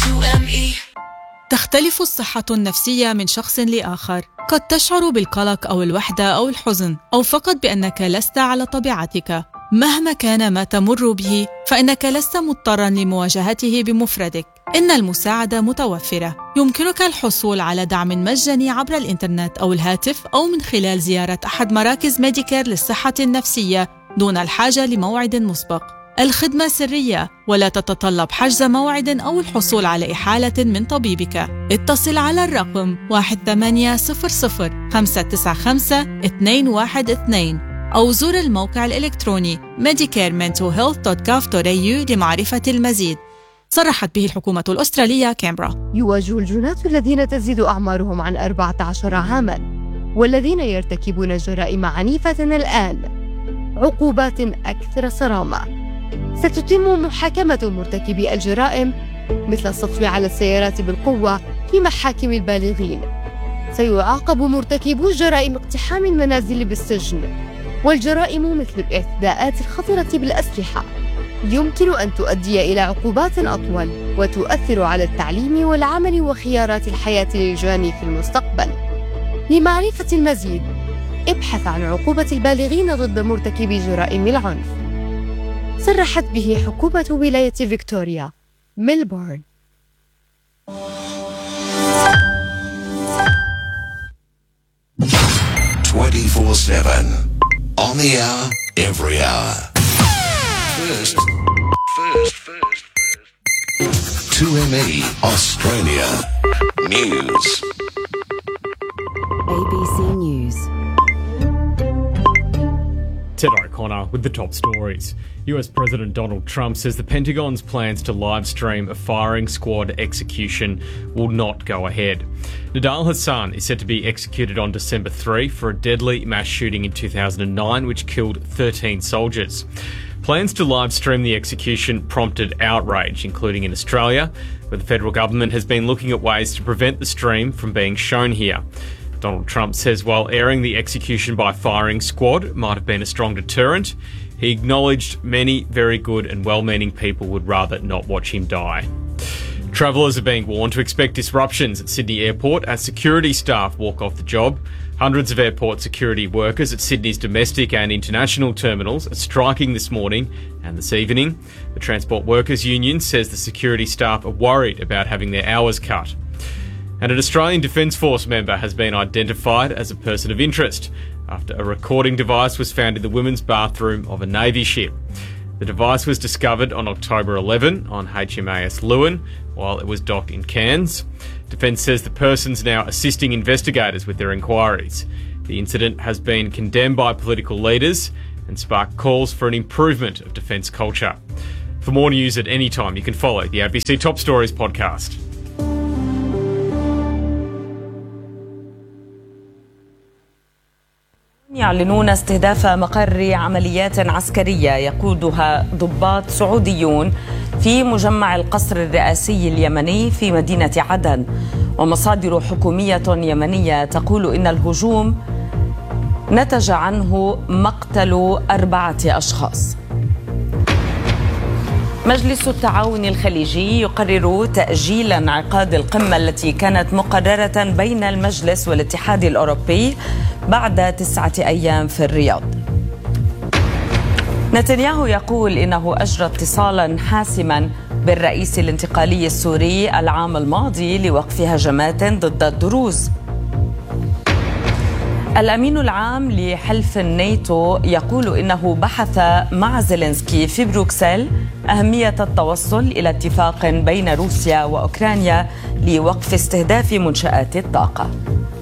تختلف الصحة النفسية من شخص لآخر. قد تشعر بالقلق أو الوحدة أو الحزن، أو فقط بأنك لست على طبيعتك. مهما كان ما تمر به، فإنك لست مضطراً لمواجهته بمفردك. إن المساعدة متوفرة. يمكنك الحصول على دعم مجاني عبر الإنترنت أو الهاتف، أو من خلال زيارة أحد مراكز ميديكير للصحة النفسية دون الحاجة لموعد مسبق. الخدمة سرية ولا تتطلب حجز موعد أو الحصول على إحالة من طبيبك. اتصل على الرقم 1800-595-212 أو زور الموقع الإلكتروني medicarementalhealth.gov.au لمعرفة المزيد. صرحت به الحكومة الأسترالية كامبرا. يواجه الجناة الذين تزيد أعمارهم عن 14 عاماً والذين يرتكبون جرائم عنيفة الآن عقوبات أكثر صرامة. ستتم محاكمة مرتكبي الجرائم مثل السطو على السيارات بالقوة في محاكم البالغين. سيعاقب مرتكبو جرائم اقتحام المنازل بالسجن، والجرائم مثل الاعتداءات الخطرة بالأسلحة يمكن أن تؤدي إلى عقوبات أطول وتؤثر على التعليم والعمل وخيارات الحياة للجاني في المستقبل. لمعرفة المزيد ابحث عن عقوبة البالغين ضد مرتكبي جرائم العنف. صرحت به حكومة ولاية فيكتوريا ميلبورن. On the hour, every hour. First. 2ME Australia News. ABC News. Ted O'Connor with the top stories. US President Donald Trump says the Pentagon's plans to live stream a firing squad execution will not go ahead. Nidal Hasan is said to be executed on December 3 for a deadly mass shooting in 2009 which killed 13 soldiers. Plans to live stream the execution prompted outrage, including in Australia, where the federal government has been looking at ways to prevent the stream from being shown here. Donald Trump says while airing the execution by firing squad might have been a strong deterrent, he acknowledged many very good and well-meaning people would rather not watch him die. Travellers are being warned to expect disruptions at Sydney Airport as security staff walk off the job. Hundreds of airport security workers at Sydney's domestic and international terminals are striking this morning and this evening. The Transport Workers Union says the security staff are worried about having their hours cut. And an Australian Defence Force member has been identified as a person of interest after a recording device was found in the women's bathroom of a Navy ship. The device was discovered on October 11 on HMAS Lewin while it was docked in Cairns. Defence says the person's now assisting investigators with their inquiries. The incident has been condemned by political leaders and sparked calls for an improvement of defence culture. For more news at any time, you can follow the ABC Top Stories podcast. يعلنون استهداف مقر عمليات عسكرية يقودها ضباط سعوديون في مجمع القصر الرئاسي اليمني في مدينة عدن. ومصادر حكومية يمنية تقول إن الهجوم نتج عنه مقتل 4 أشخاص. مجلس التعاون الخليجي يقرر تأجيل انعقاد القمة التي كانت مقررة بين المجلس والاتحاد الأوروبي بعد 9 أيام في الرياض. نتنياهو يقول إنه أجرى اتصالا حاسما بالرئيس الانتقالي السوري العام الماضي لوقف هجمات ضد الدروز. الأمين العام لحلف الناتو يقول إنه بحث مع زيلينسكي في بروكسل أهمية التوصل إلى اتفاق بين روسيا وأوكرانيا لوقف استهداف منشآت الطاقة.